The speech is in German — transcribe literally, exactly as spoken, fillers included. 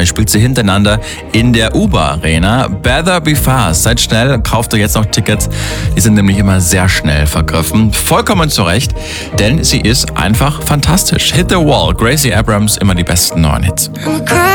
Mai spielt sie hintereinander in der U B A Arena. Better Be Fast. Seid schnell, kauft euch jetzt noch Tickets. Die sind nämlich immer sehr schnell vergriffen. Vollkommen zu Recht, denn sie ist einfach fantastisch. Hit the Wall, Gracie Abrams, immer die besten neuen Hits.